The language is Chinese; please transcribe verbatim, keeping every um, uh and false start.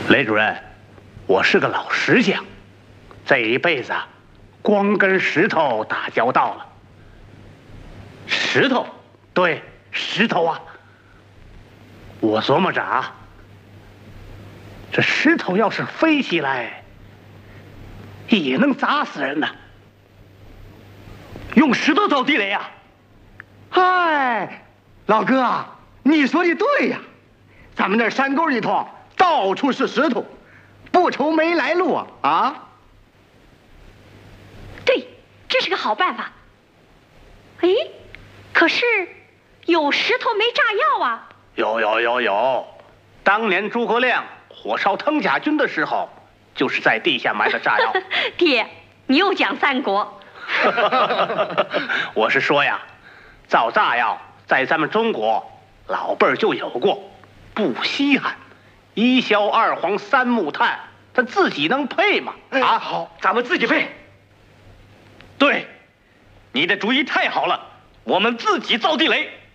雷主任，我是个老石匠，这一辈子光跟石头打交道了。石头，对，石头啊！我琢磨着啊，这石头要是飞起来，也能砸死人呐。用石头造地雷啊！ 嗨，老哥，你说的对呀，咱们这山沟里头到处是石头，不愁没来路啊！啊， 对，这是个好办法。哎，可是有石头没炸药啊？ 有有有有，当年诸葛亮火烧腾甲军的时候，就是在地下埋的炸药。 爹，你又讲三国。 我是说呀，造炸药在咱们中国老辈儿就有过，不稀罕。一硝二黄三木炭，它自己能配吗？ 啊，好，咱们自己配。 对，你的主意太好了，我们自己造地雷。